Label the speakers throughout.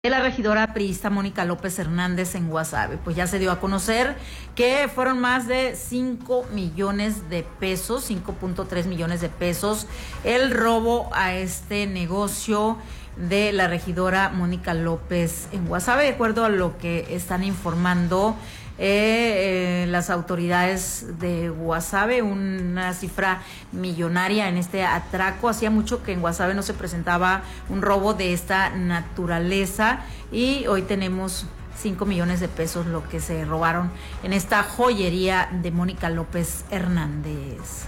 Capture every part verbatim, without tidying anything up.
Speaker 1: de la regidora priista Mónica López Hernández en Guasave. Pues ya se dio a conocer que fueron más de cinco millones de pesos, cinco punto tres millones de pesos, el robo a este negocio de la regidora Mónica López en Guasave, de acuerdo a lo que están informando eh, eh, las autoridades de Guasave, una cifra millonaria en este atraco. Hacía mucho que en Guasave no se presentaba un robo de esta naturaleza y hoy tenemos cinco millones de pesos lo que se robaron en esta joyería de Mónica López Hernández.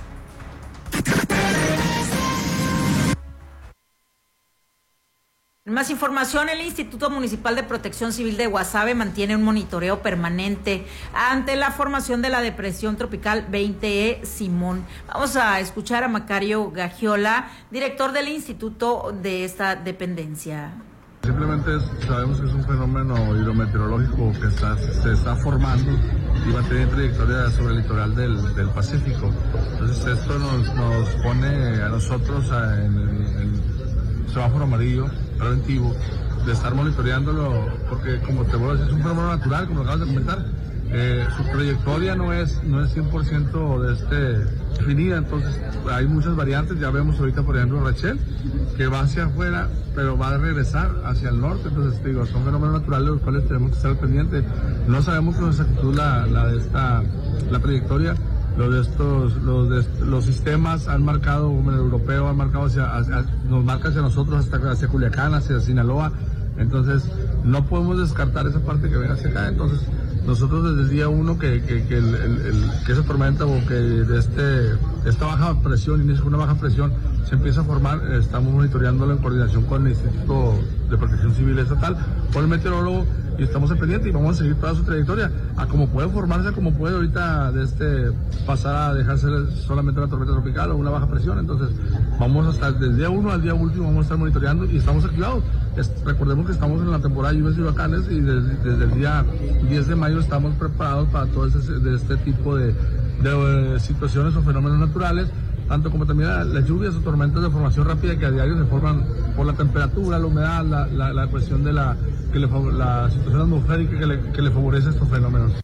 Speaker 1: Más información, el Instituto Municipal de Protección Civil de Guasave mantiene un monitoreo permanente ante la formación de la depresión tropical veinte E Simón. Vamos a escuchar a Macario Gagiola, director del instituto de esta dependencia.
Speaker 2: Simplemente es, sabemos que es un fenómeno hidrometeorológico que está, se está formando y va a tener trayectoria sobre el litoral del, del Pacífico. Entonces esto nos, nos pone a nosotros a, en el semáforo amarillo preventivo de estar monitoreándolo, porque como te voy a decir, es un fenómeno natural, como lo acabas de comentar. Eh, su trayectoria no es no es cien por ciento de este, definida, entonces hay muchas variantes. Ya vemos ahorita, por ejemplo, Rachel, que va hacia afuera, pero va a regresar hacia el norte. Entonces, digo, son fenómenos naturales de los cuales tenemos que estar pendientes. No sabemos con exactitud la, la de esta, la trayectoria. Los de estos, los de los sistemas han marcado, como el europeo han marcado hacia, hacia, nos marca hacia nosotros hasta hacia Culiacán, hacia Sinaloa. Entonces, no podemos descartar esa parte que venga hacia acá. Entonces, nosotros desde el día uno que, que, que, el, el, el, que esa tormenta o que de este, esta baja presión, inicia una baja presión, se empieza a formar, estamos monitoreándolo en coordinación con el Instituto de Protección Civil Estatal, con el meteorólogo, y estamos en pendiente y vamos a seguir toda su trayectoria, a como puede formarse, a como puede ahorita de este pasar a dejarse solamente una tormenta tropical o una baja presión. Entonces vamos hasta el día uno al día último, vamos a estar monitoreando y estamos activados. Es, recordemos que estamos en la temporada de lluvias y huracanes y desde, desde el día diez de mayo estamos preparados para todo ese, de este tipo de, de, de situaciones o fenómenos naturales, tanto como también las lluvias o tormentas de formación rápida que a diario se forman por la temperatura, la humedad, la, la, la cuestión de la, que le, la situación atmosférica que le, que le favorece estos fenómenos.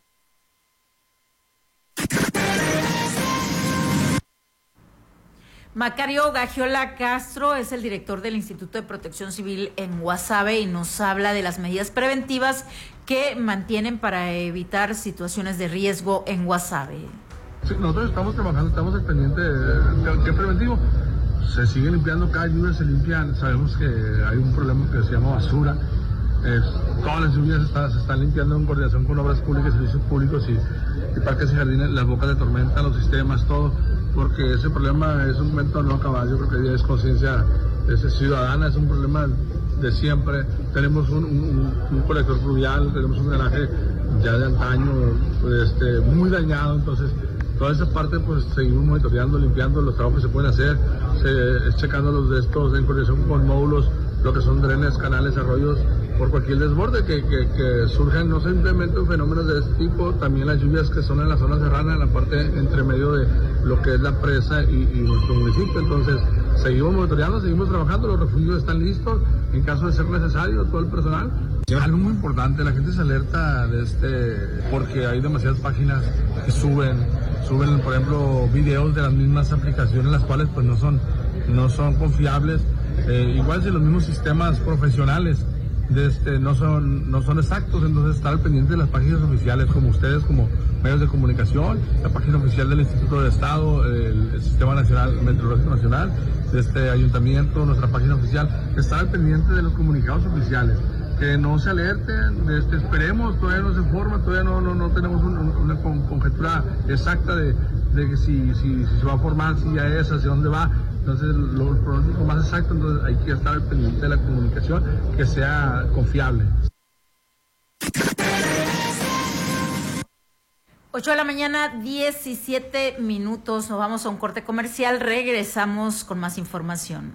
Speaker 1: Macario Gagiola Castro es el director del Instituto de Protección Civil en Guasave y nos habla de las medidas preventivas que mantienen para evitar situaciones de riesgo en Guasave.
Speaker 2: Sí, nosotros estamos trabajando, estamos al pendiente de, de, de qué preventivo. Se sigue limpiando, cada lluvia se limpian. Sabemos que hay un problema que se llama basura. Eh, todas las lluvias está, se están limpiando en coordinación con obras públicas, servicios públicos y, y parques y jardines, las bocas de tormenta, los sistemas, todo, porque ese problema es un momento no acabado. Yo creo que ya es conciencia ciudadana, es un problema de siempre. Tenemos un, un, un colector fluvial, tenemos un drenaje ya de antaño, pues, este, muy dañado. Entonces toda esa parte pues seguimos monitoreando, limpiando los trabajos que se pueden hacer, se, checando los de estos en coordinación con módulos, lo que son drenes, canales, arroyos, por cualquier desborde que, que, que surjan, no simplemente fenómenos de este tipo, también las lluvias que son en la zona serrana, en la parte entre medio de lo que es la presa y, y nuestro municipio. Entonces seguimos monitoreando, seguimos trabajando, los refugios están listos en caso de ser necesario, todo el personal. Algo muy importante, la gente se alerta de este, porque hay demasiadas páginas que suben, suben por ejemplo videos de las mismas aplicaciones, las cuales pues no son, no son confiables, eh, igual si los mismos sistemas profesionales de este, no son, no son exactos. Entonces estar al pendiente de las páginas oficiales como ustedes, como medios de comunicación, la página oficial del Instituto de Estado, el, el Sistema Nacional Meteorológico Nacional, de este ayuntamiento, nuestra página oficial, estar al pendiente de los comunicados oficiales. Que no se alerten, este, esperemos, todavía no se forma, todavía no, no, no tenemos un, una conjetura exacta de, de que si, si, si se va a formar, si ya es, hacia dónde va. Entonces, lo, el pronóstico más exacto, entonces hay que estar al pendiente de la comunicación, que sea confiable.
Speaker 1: ocho de la mañana, diecisiete minutos, nos vamos a un corte comercial, regresamos con más información.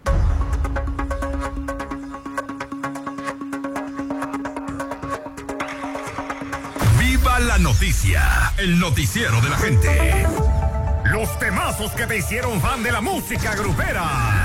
Speaker 3: La noticia, el noticiero de la gente. Los temazos que te hicieron fan de la música grupera.